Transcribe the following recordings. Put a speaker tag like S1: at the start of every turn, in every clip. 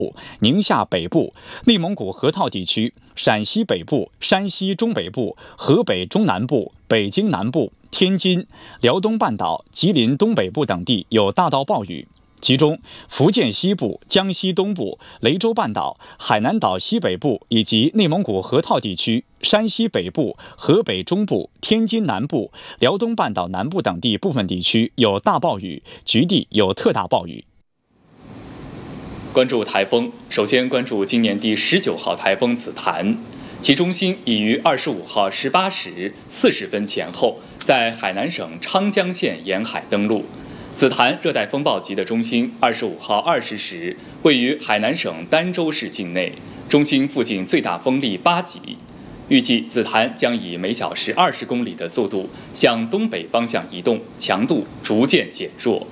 S1: 宁夏北部、内蒙古河套地区、陕西北部、山西中北部、河北中南部、北京南部、天津、辽东半岛、吉林东北部等地有大到暴雨。其中，福建西部、江西东部、雷州半岛、海南岛西北部以及内蒙古河套地区、山西北部、河北中部、天津南部、辽东半岛南部等地部分地区有大暴雨，局地有特大暴雨。
S2: 关注台风，首先关注今年第19号台风紫檀，其中心已于25号18时40分前后在海南省昌江县沿海登陆。紫檀热带风暴级的中心25号20时位于海南省儋州市境内，中心附近最大风力8级。预计紫檀将以每小时20公里的速度向东北方向移动，强度逐渐减弱。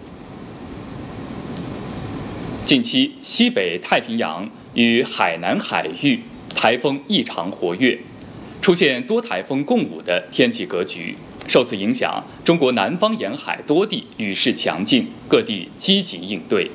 S2: 近期，西北太平洋与海南海域台风异常活跃，出现多台风共舞的天气格局。受此影响，中国南方沿海多地雨势强劲，各地积极应对。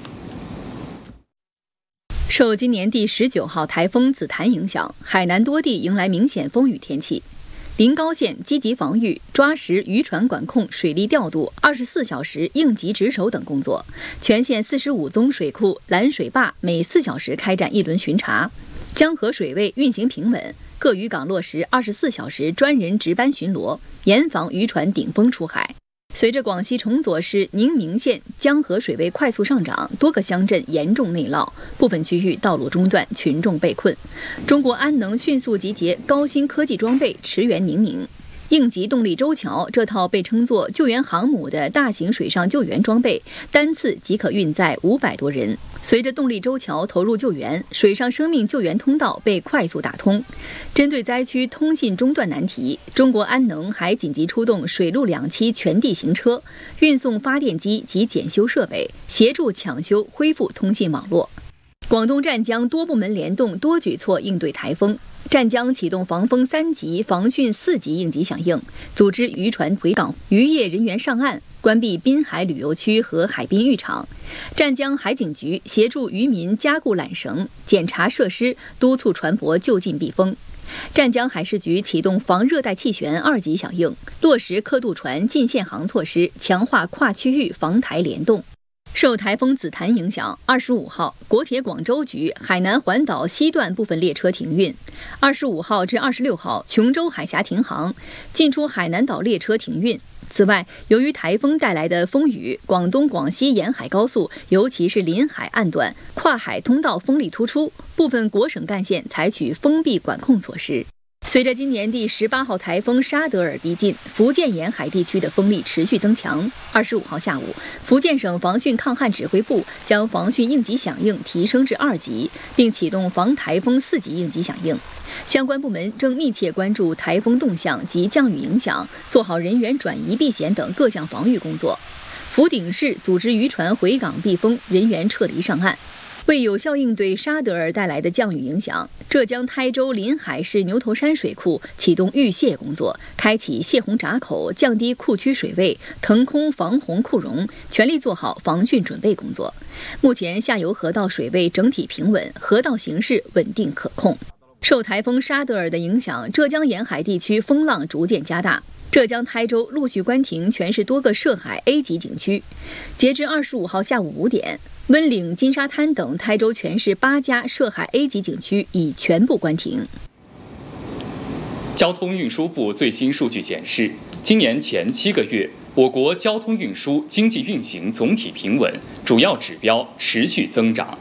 S3: 受今年第19号台风紫檀影响，海南多地迎来明显风雨天气。临高县积极防御、抓实渔船管控、水利调度、24小时应急值守等工作，全县45宗水库拦水坝每4小时开展1轮巡查，江河水位运行平稳，各渔港落实24小时专人值班巡逻，严防渔船顶风出海。随着广西崇左市宁明县江河水位快速上涨，多个乡镇严重内涝，部分区域道路中断，群众被困。中国安能迅速集结高新科技装备驰援宁明。应急动力舟桥这套被称作救援航母的大型水上救援装备，单次即可运载500多人。随着动力舟桥投入救援，水上生命救援通道被快速打通。针对灾区通信中断难题，中国安能还紧急出动水陆两栖全地形车，运送发电机及检修设备，协助抢修恢复通信网络。广东湛江多部门联动多举措应对台风。湛江启动防风3级、防汛4级应急响应，组织渔船回港、渔业人员上岸，关闭滨海旅游区和海滨浴场。湛江海警局协助渔民加固缆绳、检查设施，督促船舶就近避风。湛江海事局启动防热带气旋2级响应，落实客渡船禁限航措施，强化跨区域防台联动。受台风紫檀影响，25号，国铁广州局海南环岛西段部分列车停运；25号至26号，琼州海峡停航，进出海南岛列车停运。此外，由于台风带来的风雨，广东、广西沿海高速，尤其是临海岸段、跨海通道风力突出，部分国省干线采取封闭管控措施。随着今年第18号台风沙德尔逼近，福建沿海地区的风力持续增强。25号下午，福建省防汛抗旱指挥部将防汛应急响应提升至2级，并启动防台风4级应急响应。相关部门正密切关注台风动向及降雨影响，做好人员转移避险等各项防御工作。福鼎市组织渔船回港避风，人员撤离上岸。为有效应对沙德尔带来的降雨影响，浙江台州临海市牛头山水库启动预泄工作，开启泄洪闸口，降低库区水位，腾空防洪库容，全力做好防汛准备工作。目前下游河道水位整体平稳，河道形势稳定可控。受台风沙德尔的影响，浙江沿海地区风浪逐渐加大。浙江台州陆续关停全市多个涉海 A 级景区。截至25号下午5点，温岭、金沙滩等台州全市8家涉海 A 级景区已全部关停。
S2: 交通运输部最新数据显示，今年前7个月，我国交通运输经济运行总体平稳，主要指标持续增长。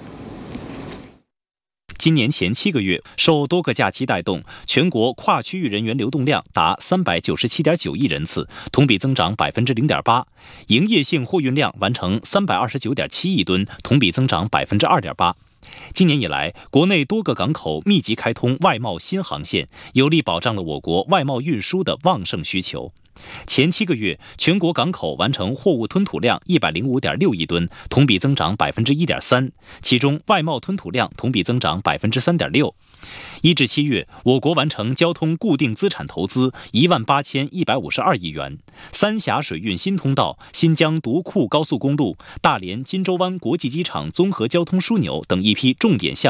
S4: 今年前7个月，受多个假期带动，全国跨区域人员流动量达397.9亿人次，同比增长0.8%；营业性货运量完成329.7亿吨，同比增长2.8%。今年以来，国内多个港口密集开通外贸新航线，有力保障了我国外贸运输的旺盛需求。前7个月，全国港口完成货物吞吐量105.6亿吨，同比增长1.3%，其中外贸吞吐量同比增长3.6%。1至7月，我国完成交通固定资产投资18152亿元，三峡水运新通道、新疆独库高速公路、大连金州湾国际机场综合交通枢纽等一批重点项